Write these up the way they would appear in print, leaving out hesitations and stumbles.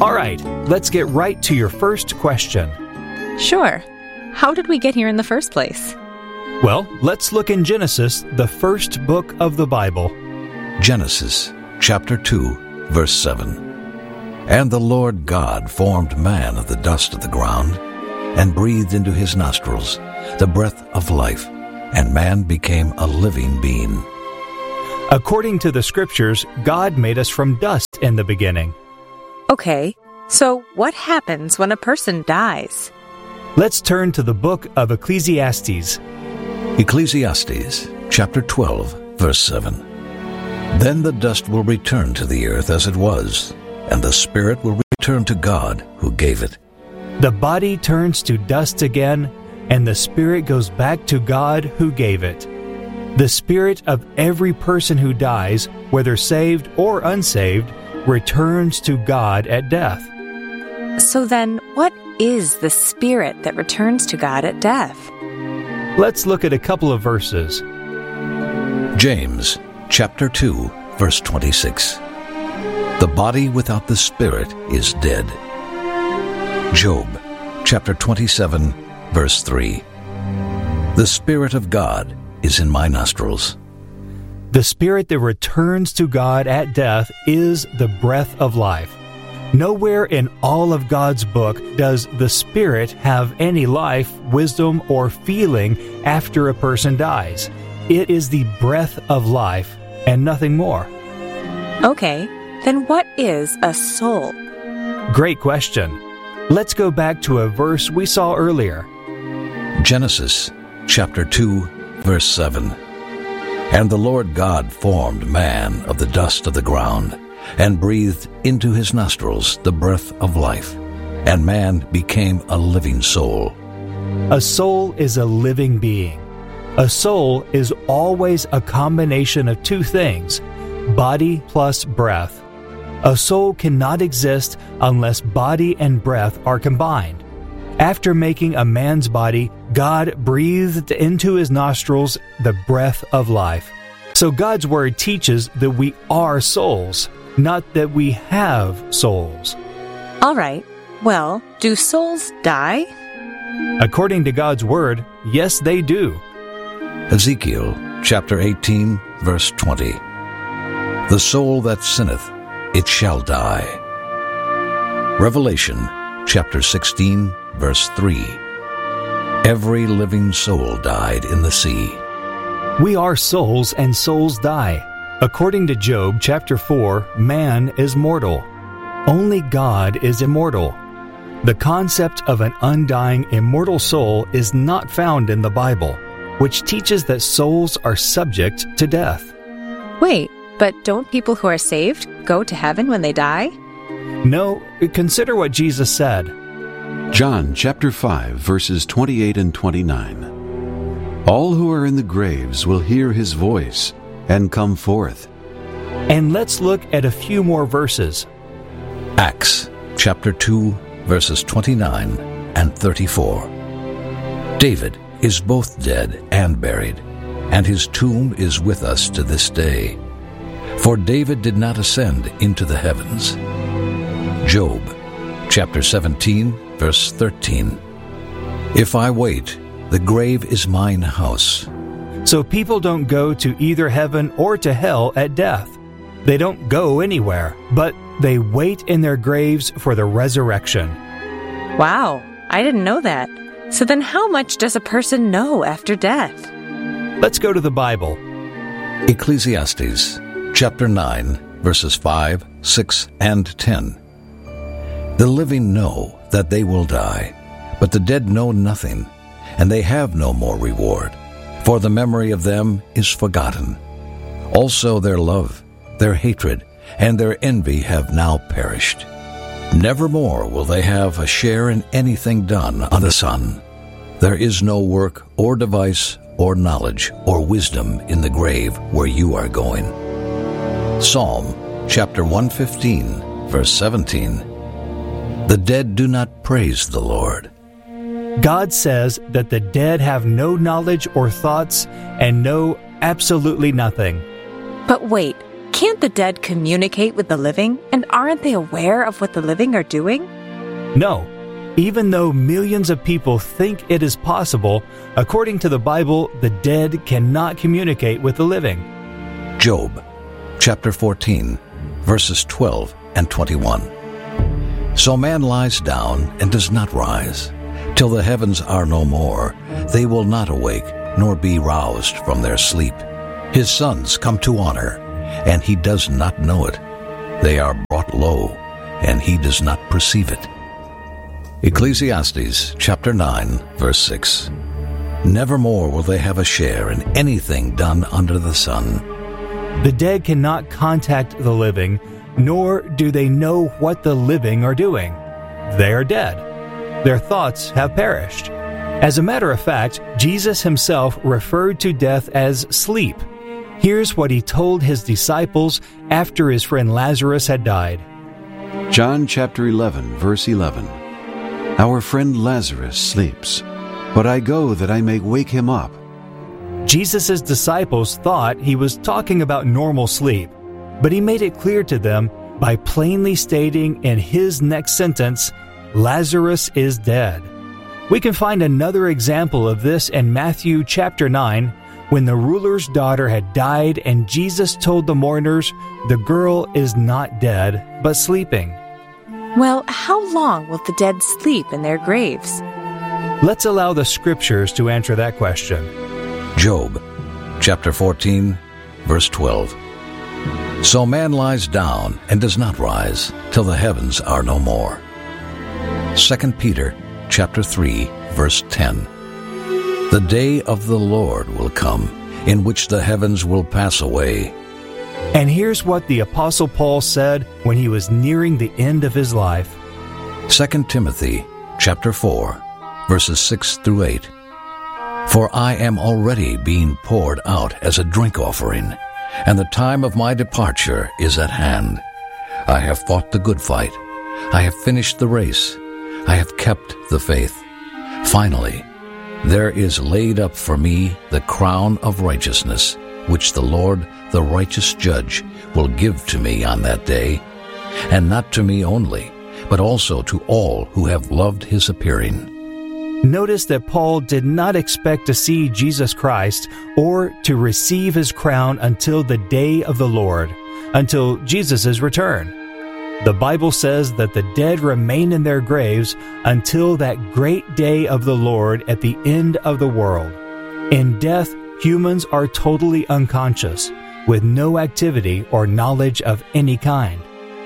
All right, let's get right to your first question. Sure. How did we get here in the first place? Well, let's look in Genesis, the first book of the Bible. Genesis, chapter 2, verse 7. And the Lord God formed man of the dust of the ground, and breathed into his nostrils the breath of life, and man became a living being. According to the Scriptures, God made us from dust in the beginning. Okay, so what happens when a person dies? Let's turn to the book of Ecclesiastes. Ecclesiastes, chapter 12, verse 7. Then the dust will return to the earth as it was, and the spirit will return to God who gave it. The body turns to dust again, and the spirit goes back to God who gave it. The spirit of every person who dies, whether saved or unsaved, returns to God at death. So then, what is the spirit that returns to God at death? Let's look at a couple of verses. James, chapter 2, verse 26. The body without the spirit is dead. Job, chapter 27, verse 3. The Spirit of God is in my nostrils. The spirit that returns to God at death is the breath of life. Nowhere in all of God's book does the Spirit have any life, wisdom, or feeling after a person dies. It is the breath of life and nothing more. Okay, then what is a soul? Great question. Let's go back to a verse we saw earlier. Genesis, chapter 2, verse 7. And the Lord God formed man of the dust of the ground, and breathed into his nostrils the breath of life, and man became a living soul. A soul is a living being. A soul is always a combination of two things, body plus breath. A soul cannot exist unless body and breath are combined. After making a man's body, God breathed into his nostrils the breath of life. So God's Word teaches that we are souls, not that we have souls. All right. Well, do souls die? According to God's Word, yes, they do. Ezekiel, chapter 18, verse 20. The soul that sinneth, it shall die. Revelation, chapter 16, verse 3. Every living soul died in the sea. We are souls, and souls die. According to Job chapter 4, man is mortal. Only God is immortal. The concept of an undying, immortal soul is not found in the Bible, which teaches that souls are subject to death. Wait, but don't people who are saved go to heaven when they die? No, consider what Jesus said. John chapter 5, verses 28 and 29. All who are in the graves will hear his voice and come forth. And let's look at a few more verses. Acts chapter 2, verses 29 and 34. David is both dead and buried, and his tomb is with us to this day. For David did not ascend into the heavens. Job chapter 17, verse 13. If I wait, the grave is mine house. So people don't go to either heaven or to hell at death. They don't go anywhere, but they wait in their graves for the resurrection. Wow, I didn't know that. So then how much does a person know after death? Let's go to the Bible. Ecclesiastes chapter 9, verses 5, 6, and 10. The living know that they will die, but the dead know nothing, and they have no more reward, for the memory of them is forgotten. Also their love, their hatred, and their envy have now perished. Nevermore will they have a share in anything done under the sun. There is no work or device or knowledge or wisdom in the grave where you are going. Psalm chapter 115, verse 17. The dead do not praise the Lord. God says that the dead have no knowledge or thoughts and know absolutely nothing. But wait, can't the dead communicate with the living, and aren't they aware of what the living are doing? No. Even though millions of people think it is possible, according to the Bible, the dead cannot communicate with the living. Job, chapter 14, verses 12 and 21. So man lies down and does not rise. Till the heavens are no more, they will not awake, nor be roused from their sleep. His sons come to honor, and he does not know it. They are brought low, and he does not perceive it. Ecclesiastes chapter 9, verse 6. Nevermore will they have a share in anything done under the sun. The dead cannot contact the living, nor do they know what the living are doing. They are dead. Their thoughts have perished. As a matter of fact, Jesus himself referred to death as sleep. Here's what he told his disciples after his friend Lazarus had died. John chapter 11, verse 11. Our friend Lazarus sleeps, but I go that I may wake him up. Jesus' disciples thought he was talking about normal sleep, but he made it clear to them by plainly stating in his next sentence, Lazarus is dead. We can find another example of this in Matthew chapter 9, when the ruler's daughter had died and Jesus told the mourners, the girl is not dead, but sleeping. Well, how long will the dead sleep in their graves? Let's allow the scriptures to answer that question. Job, chapter 14, verse 12. So man lies down and does not rise till the heavens are no more. 2 Peter, chapter 3, verse 10. The day of the Lord will come, in which the heavens will pass away. And here's what the Apostle Paul said when he was nearing the end of his life. 2 Timothy, chapter 4, verses 6 through 8. For I am already being poured out as a drink offering, and the time of my departure is at hand. I have fought the good fight. I have finished the race. I have kept the faith. Finally, there is laid up for me the crown of righteousness, which the Lord, the righteous judge, will give to me on that day, and not to me only, but also to all who have loved his appearing. Notice that Paul did not expect to see Jesus Christ or to receive his crown until the day of the Lord, until Jesus' return. The Bible says that the dead remain in their graves until that great day of the Lord at the end of the world. In death, humans are totally unconscious, with no activity or knowledge of any kind.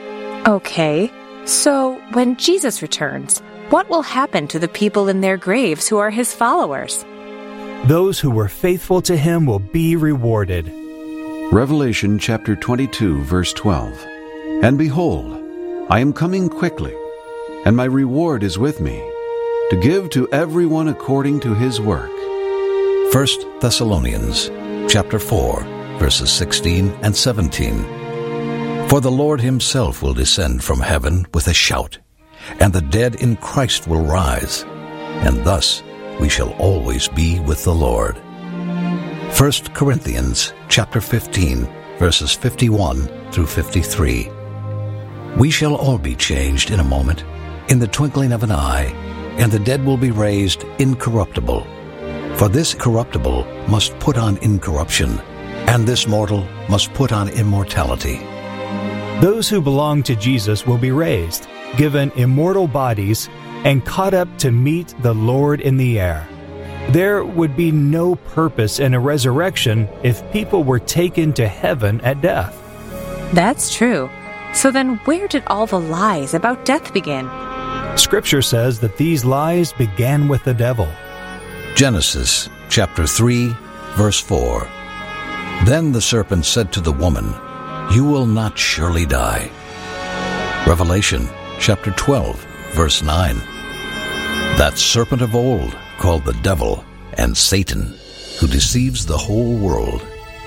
Okay, so when Jesus returns, what will happen to the people in their graves who are his followers? Those who were faithful to him will be rewarded. Revelation chapter 22, verse 12. And behold, I am coming quickly, and my reward is with me, to give to everyone according to his work. 1 Thessalonians chapter 4, verses 16 and 17. For the Lord himself will descend from heaven with a shout, and the dead in Christ will rise, and thus we shall always be with the Lord. 1 Corinthians chapter 15, verses 51 through 53. We shall all be changed in a moment, in the twinkling of an eye, and the dead will be raised incorruptible. For this corruptible must put on incorruption, and this mortal must put on immortality. Those who belong to Jesus will be raised, given immortal bodies, and caught up to meet the Lord in the air. There would be no purpose in a resurrection if people were taken to heaven at death. That's true. So then where did all the lies about death begin? Scripture says that these lies began with the devil. Genesis chapter 3, verse 4. Then the serpent said to the woman, You will not surely die. Revelation chapter 12, verse 9. That serpent of old, called the devil and Satan, who deceives the whole world.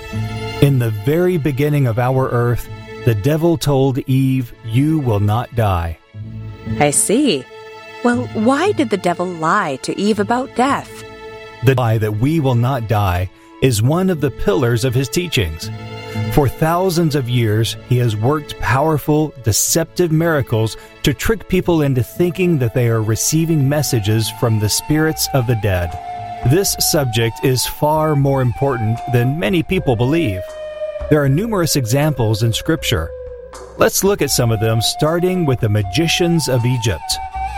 In the very beginning of our earth, the devil told Eve, You will not die. I see. Well, why did the devil lie to Eve about death? The lie that we will not die is one of the pillars of his teachings. For thousands of years, he has worked powerful, deceptive miracles to trick people into thinking that they are receiving messages from the spirits of the dead. This subject is far more important than many people believe. There are numerous examples in Scripture. Let's look at some of them, starting with the magicians of Egypt.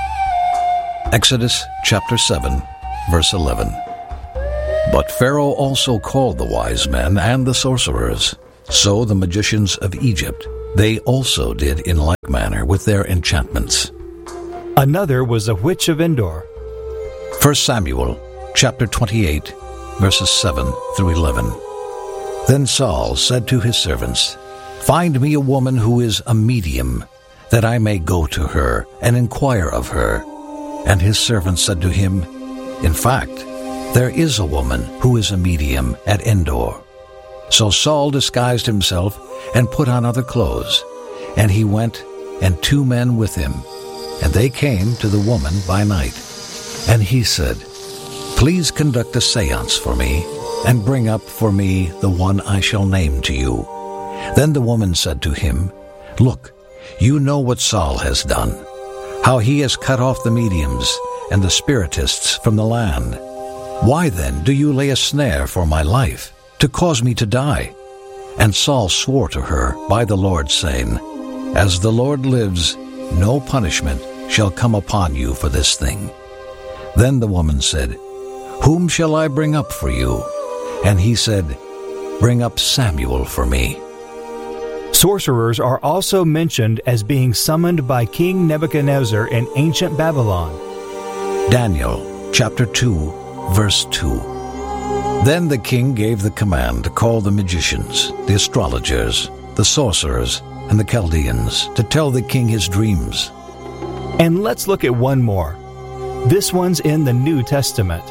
Exodus chapter 7, verse 11. But Pharaoh also called the wise men and the sorcerers. So the magicians of Egypt, they also did in like manner with their enchantments. Another was a witch of Endor. 1 Samuel chapter 28, verses 7 through 11. Then Saul said to his servants, Find me a woman who is a medium, that I may go to her and inquire of her. And his servants said to him, In fact, there is a woman who is a medium at Endor. So Saul disguised himself and put on other clothes, and he went, and 2 men with him. And they came to the woman by night. And he said, Please conduct a seance for me, and bring up for me the one I shall name to you. Then the woman said to him, Look, you know what Saul has done, how he has cut off the mediums and the spiritists from the land. Why then do you lay a snare for my life, to cause me to die? And Saul swore to her by the Lord, saying, As the Lord lives, no punishment shall come upon you for this thing. Then the woman said, Whom shall I bring up for you? And he said, Bring up Samuel for me. Sorcerers are also mentioned as being summoned by King Nebuchadnezzar in ancient Babylon. Daniel chapter 2, verse 2. Then the king gave the command to call the magicians, the astrologers, the sorcerers, and the Chaldeans to tell the king his dreams. And let's look at one more. This one's in the New Testament.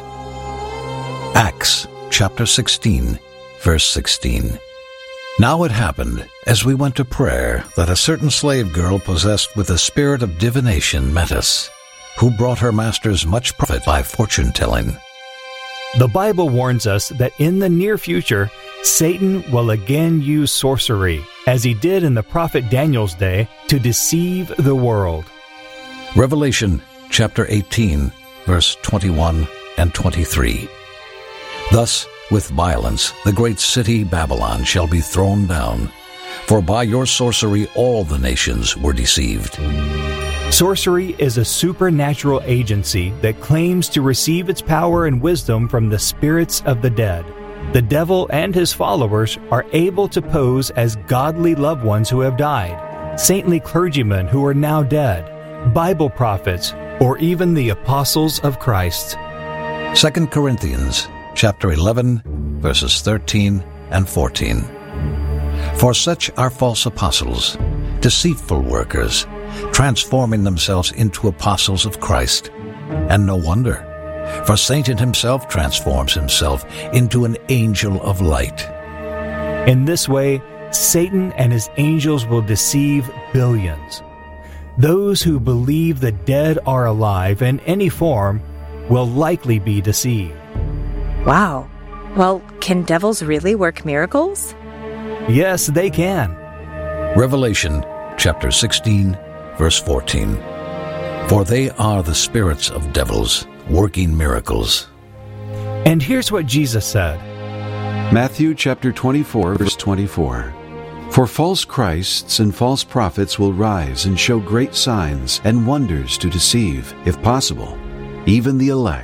Acts chapter 16, verse 16. Now it happened, as we went to prayer, that a certain slave girl possessed with the spirit of divination met us, who brought her masters much profit by fortune-telling. The Bible warns us that in the near future, Satan will again use sorcery, as he did in the prophet Daniel's day, to deceive the world. Revelation chapter 18, verse 21 and 23. Thus, with violence, the great city Babylon shall be thrown down, for by your sorcery all the nations were deceived. Sorcery is a supernatural agency that claims to receive its power and wisdom from the spirits of the dead. The devil and his followers are able to pose as godly loved ones who have died, saintly clergymen who are now dead, Bible prophets, or even the apostles of Christ. 2 Corinthians chapter 11, verses 13 and 14. For such are false apostles, deceitful workers, transforming themselves into apostles of Christ. And no wonder, for Satan himself transforms himself into an angel of light. In this way, Satan and his angels will deceive billions. Those who believe the dead are alive in any form will likely be deceived. Wow. Well, can devils really work miracles? Yes, they can. Revelation chapter 16, verse 14. For they are the spirits of devils, working miracles. And here's what Jesus said. Matthew chapter 24, verse 24. For false Christs and false prophets will rise and show great signs and wonders to deceive, if possible, even the elect.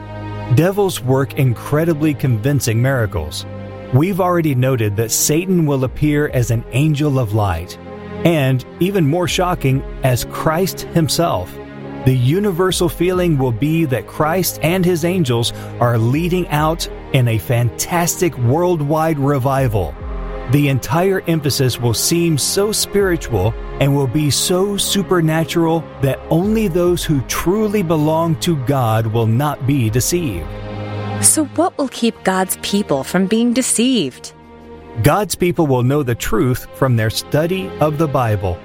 Devils work incredibly convincing miracles. We've already noted that Satan will appear as an angel of light, and, even more shocking, as Christ himself. The universal feeling will be that Christ and his angels are leading out in a fantastic worldwide revival. The entire emphasis will seem so spiritual and will be so supernatural that only those who truly belong to God will not be deceived. So what will keep God's people from being deceived? God's people will know the truth from their study of the Bible.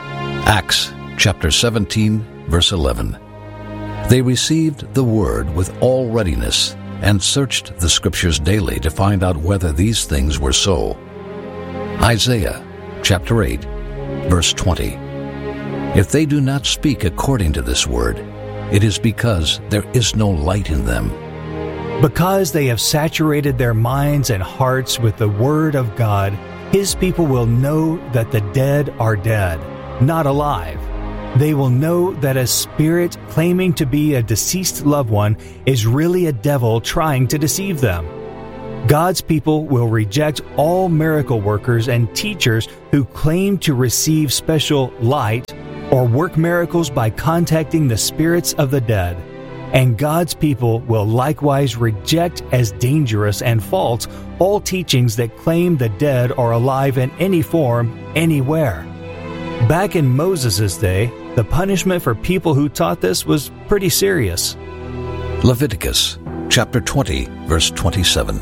Acts chapter 17, verse 11. They received the word with all readiness and searched the Scriptures daily to find out whether these things were so. Isaiah chapter 8, verse 20. If they do not speak according to this word, it is because there is no light in them. Because they have saturated their minds and hearts with the Word of God, His people will know that the dead are dead, not alive. They will know that a spirit claiming to be a deceased loved one is really a devil trying to deceive them. God's people will reject all miracle workers and teachers who claim to receive special light or work miracles by contacting the spirits of the dead. And God's people will likewise reject as dangerous and false all teachings that claim the dead are alive in any form, anywhere. Back in Moses' day, the punishment for people who taught this was pretty serious. Leviticus chapter 20, verse 27.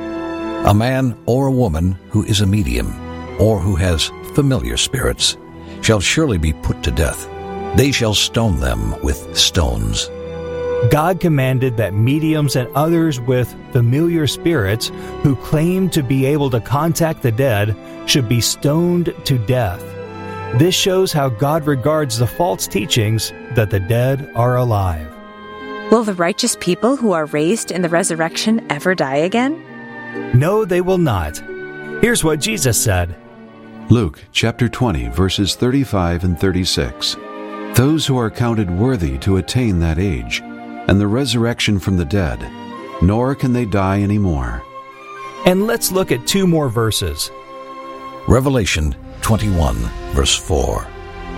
A man or a woman who is a medium, or who has familiar spirits, shall surely be put to death. They shall stone them with stones. God commanded that mediums and others with familiar spirits who claim to be able to contact the dead should be stoned to death. This shows how God regards the false teachings that the dead are alive. Will the righteous people who are raised in the resurrection ever die again? No, they will not. Here's what Jesus said. Luke chapter 20, verses 35 and 36. Those who are counted worthy to attain that age, and the resurrection from the dead, nor can they die any more. And let's look at 2 more verses. Revelation 21, verse 4.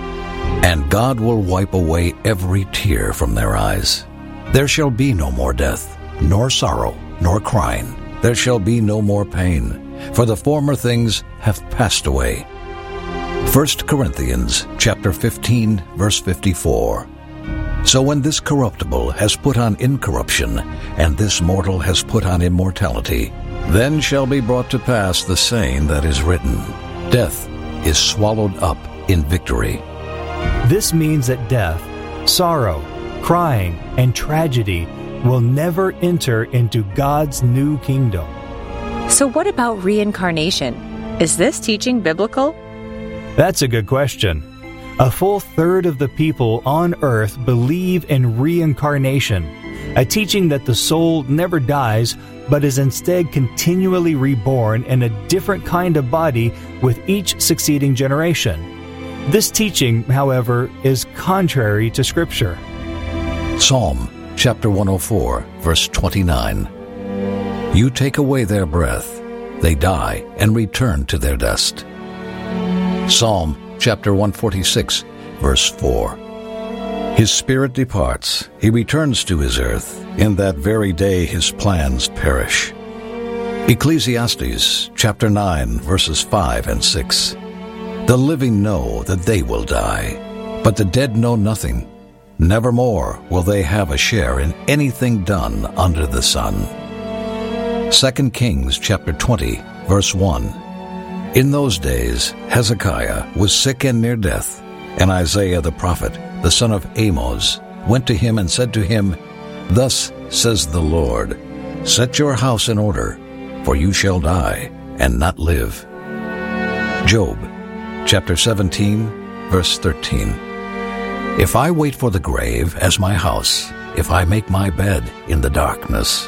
And God will wipe away every tear from their eyes. There shall be no more death, nor sorrow, nor crying. There shall be no more pain, for the former things have passed away. 1 Corinthians chapter 15, verse 54. So when this corruptible has put on incorruption, and this mortal has put on immortality, then shall be brought to pass the saying that is written, Death is swallowed up in victory. This means that death, sorrow, crying, and tragedy will never enter into God's new kingdom. So what about reincarnation? Is this teaching biblical? That's a good question. A full third of the people on earth believe in reincarnation, a teaching that the soul never dies but is instead continually reborn in a different kind of body with each succeeding generation. This teaching, however, is contrary to Scripture. Psalm chapter 104, verse 29. You take away their breath, they die and return to their dust. Psalm chapter 146, verse 4. His spirit departs, he returns to his earth. In that very day his plans perish. Ecclesiastes chapter 9, verses 5 and 6. The living know that they will die, but the dead know nothing. Nevermore will they have a share in anything done under the sun. 2 Kings chapter 20, verse 1. In those days Hezekiah was sick and near death, and Isaiah the prophet, the son of Amoz, went to him and said to him, Thus says the Lord, Set your house in order, for you shall die and not live. Job chapter 17, verse 13. If I wait for the grave as my house, if I make my bed in the darkness.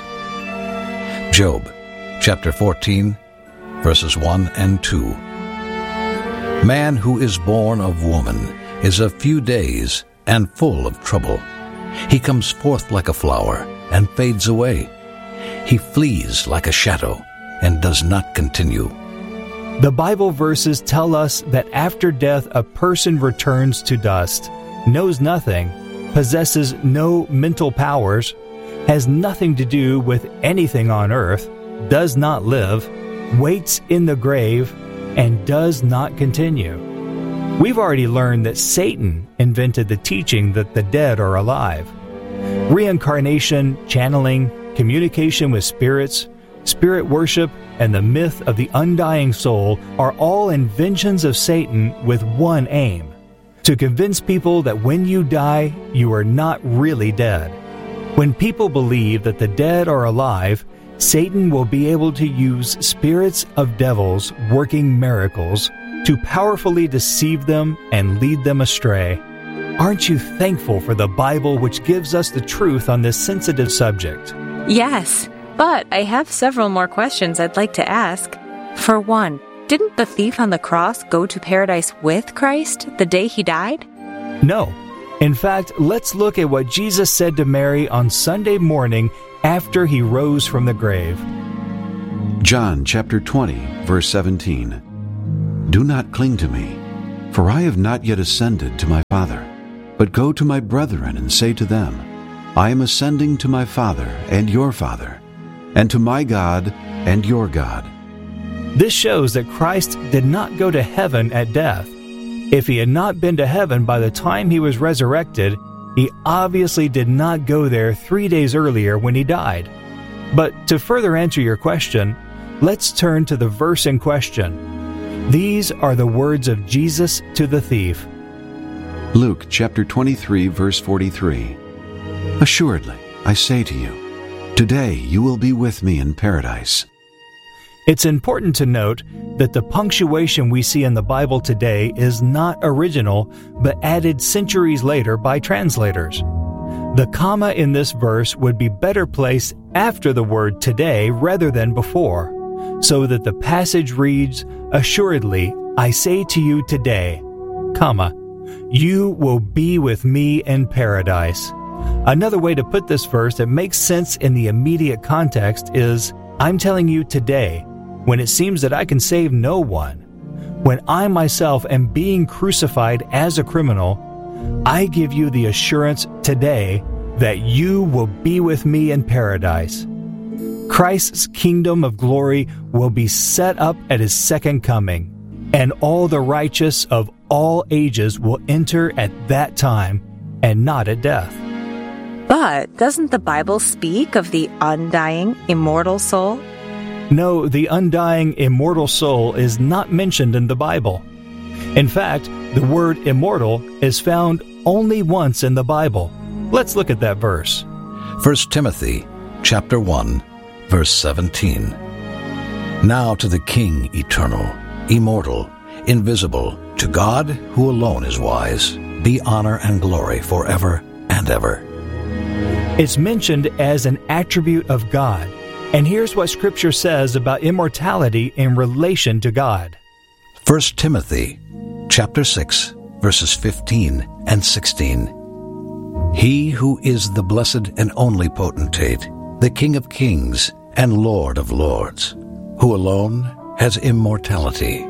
Job chapter 14, verses 1 and 2. Man who is born of woman is of few days and full of trouble. He comes forth like a flower and fades away. He flees like a shadow and does not continue. The Bible verses tell us that after death a person returns to dust, knows nothing, possesses no mental powers, has nothing to do with anything on earth, does not live, waits in the grave, and does not continue. We've already learned that Satan invented the teaching that the dead are alive. Reincarnation, channeling, communication with spirits, spirit worship, and the myth of the undying soul are all inventions of Satan with one aim: to convince people that when you die, you are not really dead. When people believe that the dead are alive, Satan will be able to use spirits of devils working miracles to powerfully deceive them and lead them astray. Aren't you thankful for the Bible, which gives us the truth on this sensitive subject? Yes, but I have several more questions I'd like to ask. For one, didn't the thief on the cross go to paradise with Christ the day he died? No. In fact, let's look at what Jesus said to Mary on Sunday morning after he rose from the grave. John chapter 20, verse 17. Do not cling to me, for I have not yet ascended to my Father, but go to my brethren and say to them, I am ascending to my Father and your Father, and to my God and your God. This shows that Christ did not go to heaven at death. If he had not been to heaven by the time he was resurrected, he obviously did not go there 3 days earlier when he died. But to further answer your question, let's turn to the verse in question. These are the words of Jesus to the thief. Luke chapter 23, verse 43. Assuredly, I say to you, today you will be with me in paradise. It's important to note that the punctuation we see in the Bible today is not original, but added centuries later by translators. The comma in this verse would be better placed after the word today rather than before, so that the passage reads, Assuredly, I say to you today, comma, you will be with me in paradise. Another way to put this verse that makes sense in the immediate context is, I'm telling you today, when it seems that I can save no one, when I myself am being crucified as a criminal, I give you the assurance today that you will be with me in paradise. Christ's kingdom of glory will be set up at his second coming, and all the righteous of all ages will enter at that time, and not at death. But doesn't the Bible speak of the undying, immortal soul? No, the undying, immortal soul is not mentioned in the Bible. In fact, the word immortal is found only once in the Bible. Let's look at that verse. 1 Timothy chapter 1, verse 17. Now to the King eternal, immortal, invisible, to God who alone is wise, be honor and glory forever and ever. It's mentioned as an attribute of God. And here's what Scripture says about immortality in relation to God. 1 Timothy chapter 6, verses 15 and 16. He who is the blessed and only potentate, the King of kings and Lord of lords, who alone has immortality.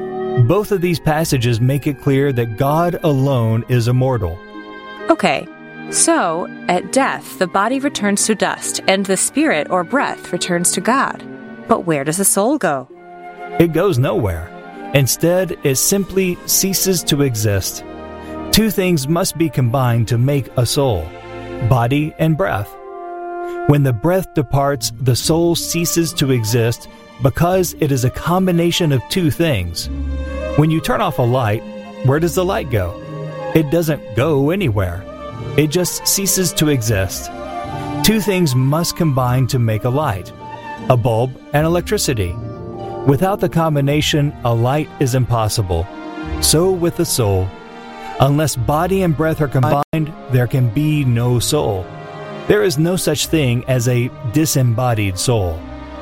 Both of these passages make it clear that God alone is immortal. Okay. So, at death, the body returns to dust, and the spirit or breath returns to God. But where does the soul go? It goes nowhere. Instead, it simply ceases to exist. Two things must be combined to make a soul: body and breath. When the breath departs, the soul ceases to exist because it is a combination of two things. When you turn off a light, where does the light go? It doesn't go anywhere. It just ceases to exist. Two things must combine to make a light: a bulb and electricity. Without the combination, a light is impossible. So with the soul. Unless body and breath are combined, there can be no soul. There is no such thing as a disembodied soul.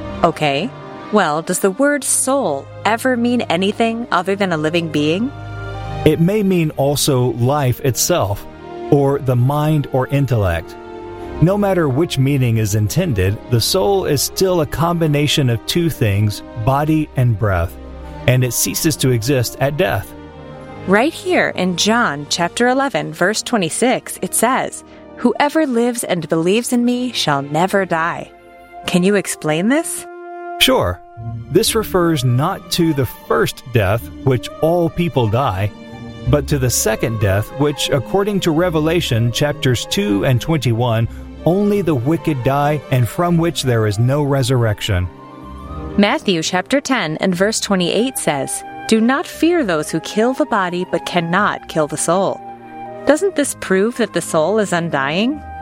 Okay. Well, does the word soul ever mean anything other than a living being? It may mean also life itself, or the mind or intellect. No matter which meaning is intended, the soul is still a combination of two things, body and breath, and it ceases to exist at death. Right here in John chapter 11, verse 26, it says, Whoever lives and believes in me shall never die. Can you explain this? Sure. This refers not to the first death, which all people die, but to the second death, which, according to Revelation chapters 2 and 21, only the wicked die, and from which there is no resurrection. Matthew chapter 10 and verse 28 says, Do not fear those who kill the body but cannot kill the soul. Doesn't this prove that the soul is undying?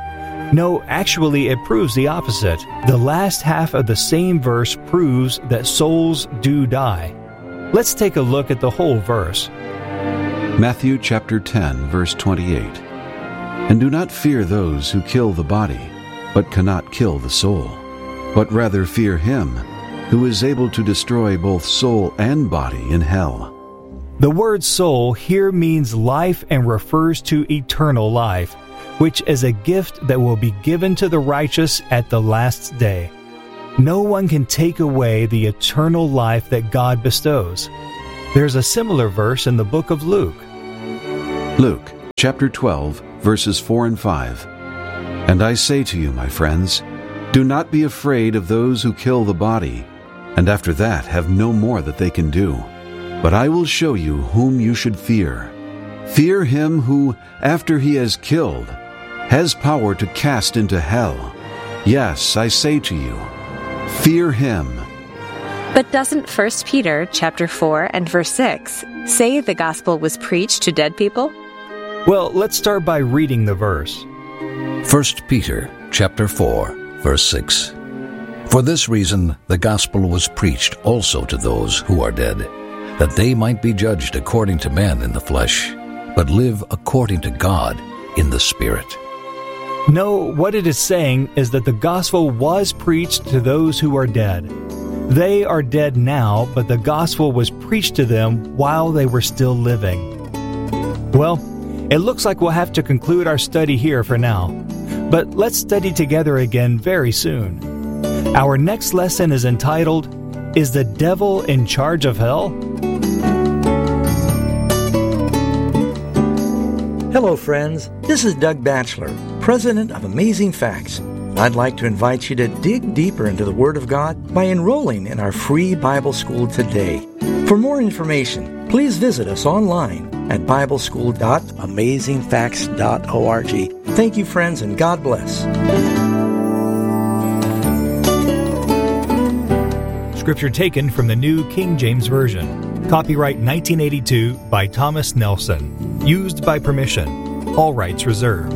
No, actually it proves the opposite. The last half of the same verse proves that souls do die. Let's take a look at the whole verse. Matthew chapter 10, verse 28. And do not fear those who kill the body, but cannot kill the soul, but rather fear him who is able to destroy both soul and body in hell. The word soul here means life and refers to eternal life, which is a gift that will be given to the righteous at the last day. No one can take away the eternal life that God bestows. There's a similar verse in the book of Luke. Luke chapter 12, verses 4 and 5. And I say to you, my friends, do not be afraid of those who kill the body, and after that have no more that they can do. But I will show you whom you should fear. Fear him who, after he has killed, has power to cast into hell. Yes, I say to you, fear him. But doesn't 1 Peter chapter 4 and verse 6 say the gospel was preached to dead people? Well, let's start by reading the verse. 1 Peter chapter 4, verse 6. For this reason the gospel was preached also to those who are dead, that they might be judged according to men in the flesh, but live according to God in the Spirit. No, what it is saying is that the gospel was preached to those who are dead. They are dead now, but the gospel was preached to them while they were still living. Well, it looks like we'll have to conclude our study here for now, but let's study together again very soon. Our next lesson is entitled, Is the Devil in Charge of Hell? Hello, friends. This is Doug Batchelor, president of Amazing Facts. I'd like to invite you to dig deeper into the Word of God by enrolling in our free Bible school today. For more information, please visit us online at bibleschool.amazingfacts.org. Thank you, friends, and God bless. Scripture taken from the New King James Version. Copyright 1982 by Thomas Nelson. Used by permission. All rights reserved.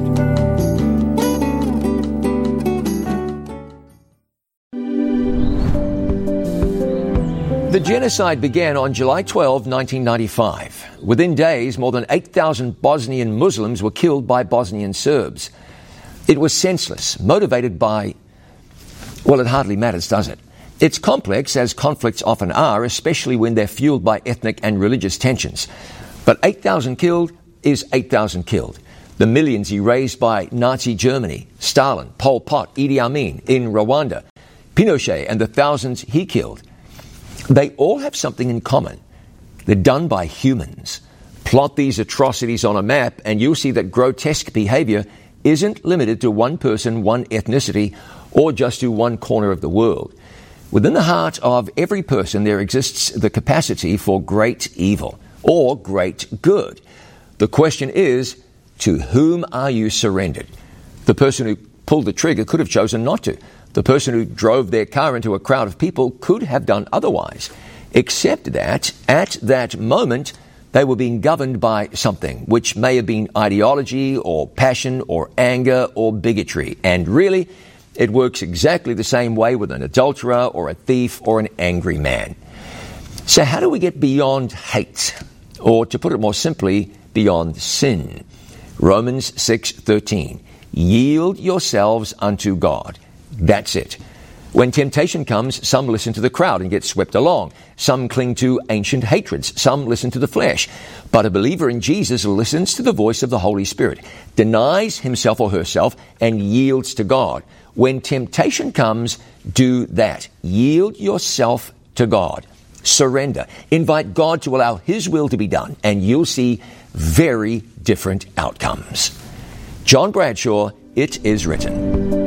The genocide began on July 12, 1995. Within days, more than 8,000 Bosnian Muslims were killed by Bosnian Serbs. It was senseless, motivated by, well, it hardly matters, does it? It's complex, as conflicts often are, especially when they're fueled by ethnic and religious tensions. But 8,000 killed is 8,000 killed. The millions erased by Nazi Germany, Stalin, Pol Pot, Idi Amin in Rwanda, Pinochet and the thousands he killed. They all have something in common. They're done by humans. Plot these atrocities on a map and you'll see that grotesque behavior isn't limited to one person, one ethnicity, or just to one corner of the world. Within the heart of every person there exists the capacity for great evil or great good. The question is, to whom are you surrendered? The person who pulled the trigger could have chosen not to. The person who drove their car into a crowd of people could have done otherwise, except that at that moment they were being governed by something, which may have been ideology or passion or anger or bigotry. And really, it works exactly the same way with an adulterer or a thief or an angry man. So how do we get beyond hate? Or to put it more simply, beyond sin? Romans 6:13. Yield yourselves unto God. That's it. When temptation comes, some listen to the crowd and get swept along. Some cling to ancient hatreds. Some listen to the flesh. But a believer in Jesus listens to the voice of the Holy Spirit, denies himself or herself, and yields to God. When temptation comes, do that. Yield yourself to God. Surrender. Invite God to allow His will to be done, and you'll see very different outcomes. John Bradshaw, It Is Written.